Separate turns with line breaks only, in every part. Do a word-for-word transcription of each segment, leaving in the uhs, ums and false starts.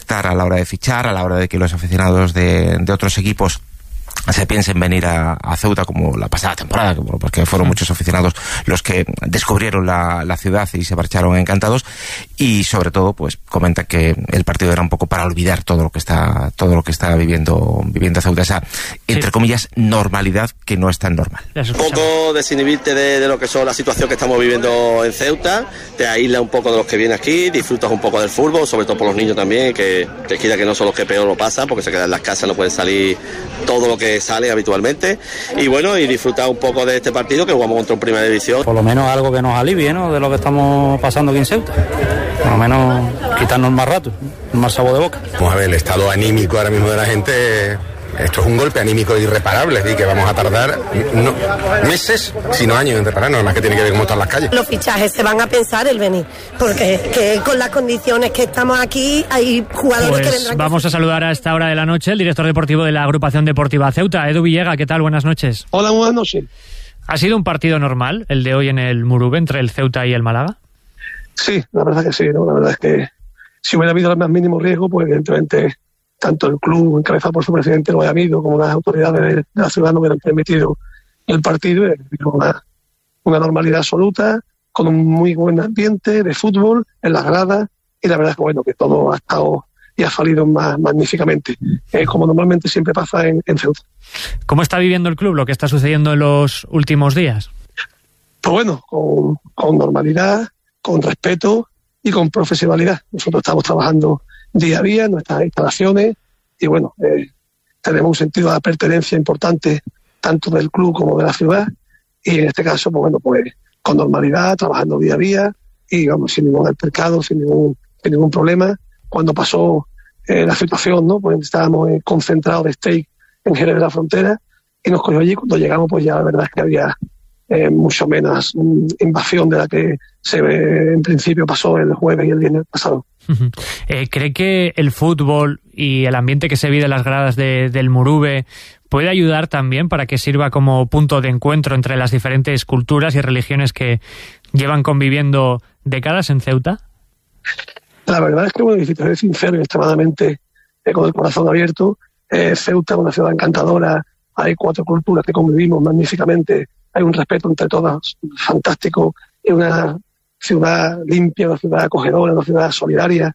afectar a la hora de fichar, a la hora de que los aficionados de, de otros equipos se piensen venir a, a Ceuta como la pasada temporada, porque fueron muchos aficionados los que descubrieron la, la ciudad y se marcharon encantados. Y sobre todo, pues comenta que el partido era un poco para olvidar todo lo que está todo lo que está viviendo viviendo Ceuta, esa entre sí. comillas normalidad que no es tan normal.
Un poco desinhibirte de, de lo que son la situación que estamos viviendo en Ceuta, te aísla un poco de los que vienen aquí, disfrutas un poco del fútbol, sobre todo por los niños también, que, que quiera que no son los que peor lo pasan, porque se quedan en las casas, no pueden salir todo lo que sale habitualmente, y bueno, y disfrutar un poco de este partido que jugamos contra un Primera División.
Por lo menos algo que nos alivie, ¿no?, de lo que estamos pasando aquí en Ceuta. Por lo menos quitarnos más rato, más sabor de boca.
Vamos a ver, el estado anímico ahora mismo de la gente, esto es un golpe anímico irreparable, y que vamos a tardar no, meses, sino años en repararnos, además que tiene que ver cómo están las calles.
Los fichajes se van a pensar el venir, porque que con las condiciones que estamos aquí hay jugadores
pues
que vendrán.
Vamos a saludar a esta hora de la noche el director deportivo de la agrupación deportiva Ceuta, Edu Villega. ¿Qué tal? Buenas noches.
Hola, buenas noches.
¿Ha sido un partido normal el de hoy en el Murube entre el Ceuta y el Málaga?
Sí, la verdad que sí, ¿no? La verdad es que si hubiera habido el más mínimo riesgo, pues evidentemente tanto el club, encabezado por su presidente, lo haya habido, como las autoridades de la ciudad no hubieran permitido el partido. Una, una normalidad absoluta, con un muy buen ambiente de fútbol en las gradas, y la verdad es que bueno, que todo ha estado y ha salido más magníficamente, eh, como normalmente siempre pasa en, en Ceuta.
¿Cómo está viviendo el club lo que está sucediendo en los últimos días?
Pues bueno, con, con normalidad, con respeto y con profesionalidad. Nosotros estamos trabajando día a día en nuestras instalaciones y bueno, eh, tenemos un sentido de pertenencia importante tanto del club como de la ciudad, y en este caso, pues bueno, pues con normalidad, trabajando día a día y vamos, sin ningún altercado, sin ningún, sin ningún problema. Cuando pasó eh, la situación, ¿no?, pues estábamos eh, concentrados de steak en Jerez de la Frontera y nos cogió allí. Cuando llegamos, pues ya la verdad es que había Eh, mucho menos um, invasión de la que se ve, en principio pasó el jueves y el viernes pasado.
Uh-huh. eh, ¿Cree que el fútbol y el ambiente que se vive en las gradas de, del Murube puede ayudar también para que sirva como punto de encuentro entre las diferentes culturas y religiones que llevan conviviendo décadas en Ceuta?
La verdad es que, bueno, si te soy sincero y extremadamente eh, con el corazón abierto, eh, Ceuta es una ciudad encantadora, hay cuatro culturas que convivimos magníficamente, hay un respeto entre todas fantástico, es una ciudad limpia, una ciudad acogedora, una ciudad solidaria,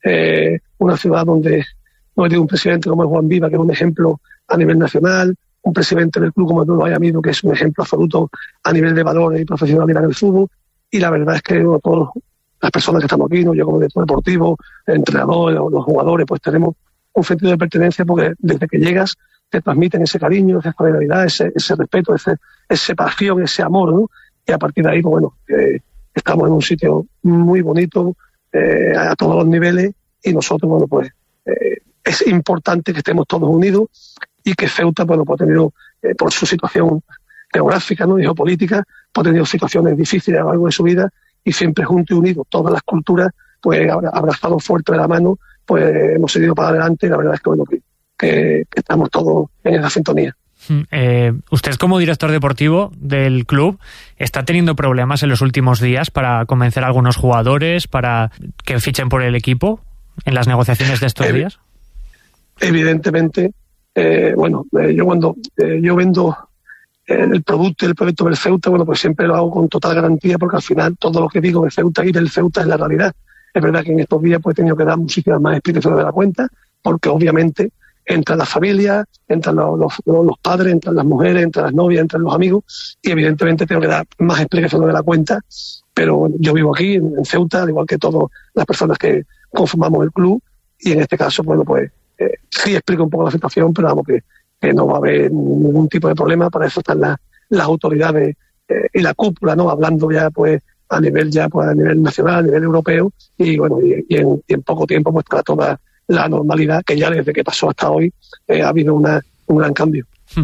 eh, una ciudad donde no hay un presidente como es Juan Viva, que es un ejemplo a nivel nacional, un presidente del club como Eduardo Ayamido, que es un ejemplo absoluto a nivel de valores y profesionalidad en el fútbol, y la verdad es que bueno, todas las personas que estamos aquí, ¿no?, yo como director deportivo, el entrenador, los, los jugadores, pues tenemos un sentido de pertenencia porque desde que llegas te transmiten ese cariño, esa solidaridad, ese, ese respeto, ese, ese pasión, ese amor, ¿no? Y a partir de ahí, pues bueno, eh, estamos en un sitio muy bonito, eh, a todos los niveles, y nosotros, bueno, pues eh, es importante que estemos todos unidos y que Ceuta, bueno, pues ha tenido, eh, por su situación geográfica, ¿no?, y geopolítica, pues ha tenido situaciones difíciles a lo largo de su vida, y siempre juntos y unidos, todas las culturas, pues abrazados fuerte de la mano, pues hemos seguido para adelante, y la verdad es que, bueno, que Que, que estamos todos en esa sintonía.
Eh, usted, como director deportivo del club, ¿está teniendo problemas en los últimos días para convencer a algunos jugadores para que fichen por el equipo en las negociaciones de estos Ev- días?
Evidentemente, eh, bueno, eh, yo cuando eh, yo vendo eh, el producto y el proyecto del Ceuta, bueno, pues siempre lo hago con total garantía, porque al final todo lo que digo de Ceuta y del Ceuta es la realidad. Es verdad que en estos días pues he tenido que dar muchísimas más explicaciones de la cuenta, porque obviamente entran las familias, entran los, los, los padres, entran las mujeres, entran las novias, entran los amigos, y evidentemente tengo que dar más explicaciones de la cuenta, pero bueno, yo vivo aquí en, en Ceuta, al igual que todas las personas que conformamos el club, y en este caso, bueno, pues eh, sí explico un poco la situación, pero vamos, que, que no va a haber ningún tipo de problema. Para eso están las, las autoridades eh, y la cúpula, ¿no?, hablando ya pues a nivel ya pues a nivel nacional, a nivel europeo, y bueno, y, y, en, y en poco tiempo pues para toda la normalidad, que ya desde que pasó hasta hoy eh, ha habido una, un gran cambio.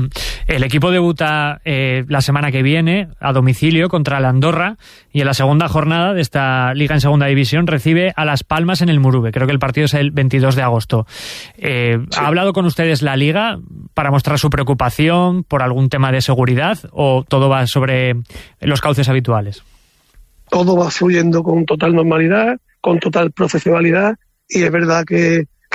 El equipo debuta eh, la semana que viene a domicilio contra la Andorra, y en la segunda jornada de esta Liga en Segunda División recibe a Las Palmas en el Murube. Creo que el partido es el veintidós de agosto. Eh, sí. ¿Ha hablado con ustedes la Liga para mostrar su preocupación por algún tema de seguridad, o todo va sobre los cauces habituales?
Todo va fluyendo con total normalidad, con total profesionalidad, y es verdad que